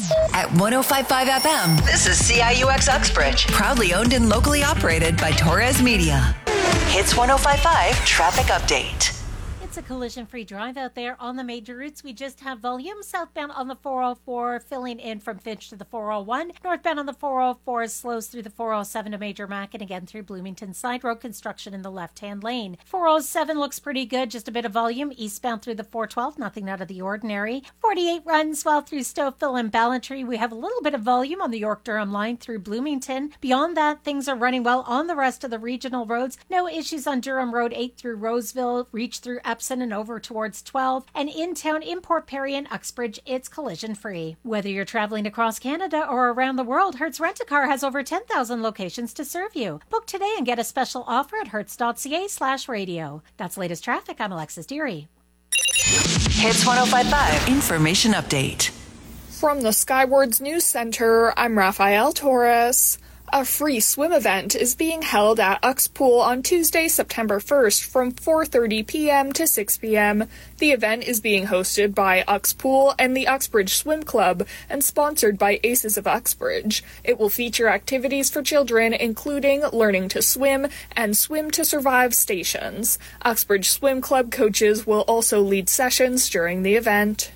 At 105.5 FM, this is CIUX Uxbridge. Proudly owned and locally operated by Torres Media. Hits 105.5 Traffic Update. It's a collision-free drive out there on the major routes. We just have volume southbound on the 404 filling in from Finch to the 401. Northbound on the 404 slows through the 407 to Major Mac and again through Bloomington Side Road construction in the left-hand lane. 407 looks pretty good, just a bit of volume. Eastbound through the 412, nothing out of the ordinary. 48 runs well through Stouffville and Ballantrae. We have a little bit of volume on the York-Durham line through Bloomington. Beyond that, things are running well on the rest of the regional roads. No issues on Durham Road 8 through Roseville, reach through Epsom and over towards 12, and in town in Port Perry and Uxbridge, it's collision-free. Whether you're traveling across Canada or around the world, Hertz Rent-A-Car has over 10,000 locations to serve you. Book today and get a special offer at hertz.ca/radio. That's latest traffic. I'm Alexis Deary. Hits 105.5 Information Update. From the Skywards News Center, I'm Rafael Torres. A free swim event is being held at Ux Pool on Tuesday, September 1st from 4:30 p.m. to 6 p.m. The event is being hosted by Ux Pool and the Uxbridge Swim Club and sponsored by Aces of Uxbridge. It will feature activities for children including learning to swim and swim to survive stations. Uxbridge Swim Club coaches will also lead sessions during the event.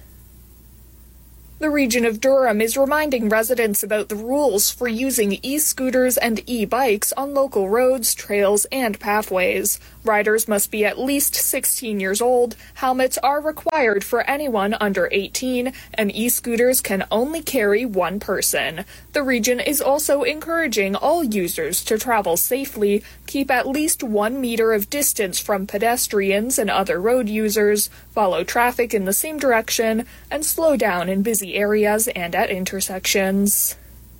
The region of Durham is reminding residents about the rules for using e-scooters and e-bikes on local roads, trails, and pathways. Riders must be at least 16 years old, helmets are required for anyone under 18, and e-scooters can only carry one person. The region is also encouraging all users to travel safely, keep at least 1 meter of distance from pedestrians and other road users, follow traffic in the same direction, and slow down in busy areas and at intersections.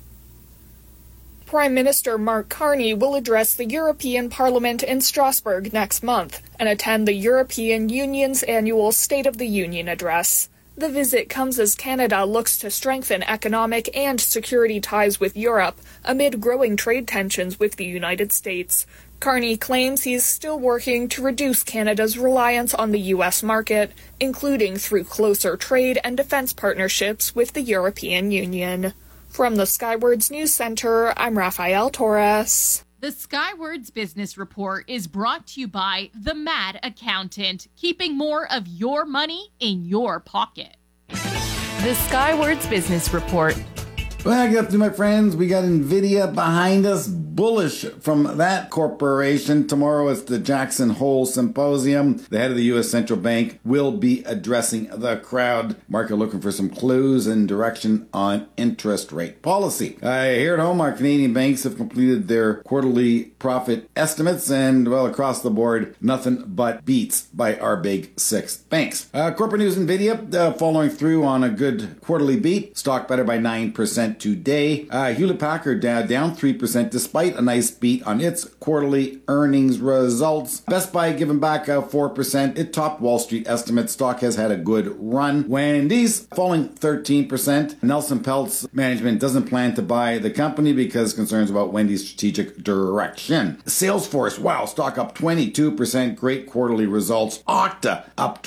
Prime Minister Mark Carney will address the European Parliament in Strasbourg next month and attend the European Union's annual State of the Union address. The visit comes as Canada looks to strengthen economic and security ties with Europe amid growing trade tensions with the United States. Carney claims he is still working to reduce Canada's reliance on the U.S. market, including through closer trade and defense partnerships with the European Union. From the Skywards News Center, I'm Rafael Torres. The Skywards Business Report is brought to you by The Mad Accountant, keeping more of your money in your pocket. The Skywards Business Report. Well, good afternoon, my friends. We got NVIDIA behind us, bullish from that corporation. Tomorrow it's the Jackson Hole Symposium. The head of the U.S. Central Bank will be addressing the crowd. Market looking for some clues and direction on interest rate policy. Here at home, our Canadian banks have completed their quarterly profit estimates, and, well, across the board, nothing but beats by our big six banks. Corporate news, NVIDIA following through on a good quarterly beat. Stock better by 9% today. Hewlett-Packard down 3% despite a nice beat on its quarterly earnings results. Best Buy giving back 4%. It topped Wall Street estimates. Stock has had a good run. Wendy's falling 13%. Nelson Peltz management doesn't plan to buy the company because concerns about Wendy's strategic direction. Salesforce, wow, stock up 22%. Great quarterly results. Okta up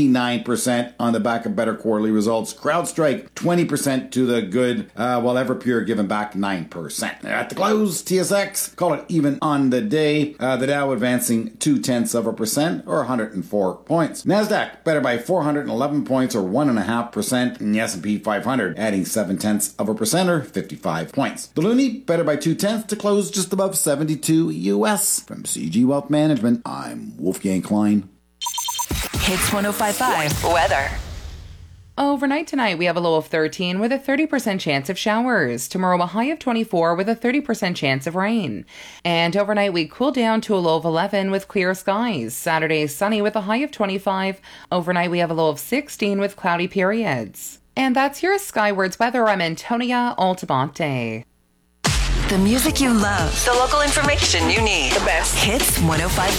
29% on the back of better quarterly results. CrowdStrike 20% to the good. While Everpure giving back 9%. At the close, TSX, call it even on the day. The Dow advancing 0.2% or 104 points. NASDAQ better by 411 points or 1.5%. And the S&P 500 adding 0.7% or 55 points. The Loonie better by 0.2 to close just above 72 US. From CG Wealth Management, I'm Wolfgang Klein. Hits 105.5 Weather. Overnight tonight, we have a low of 13 with a 30% chance of showers. Tomorrow, a high of 24 with a 30% chance of rain. And overnight, we cool down to a low of 11 with clear skies. Saturday, sunny with a high of 25. Overnight, we have a low of 16 with cloudy periods. And that's your Skywards weather. I'm Antonia Altamonte. The music you love. The local information you need. The best. Hits 105.5.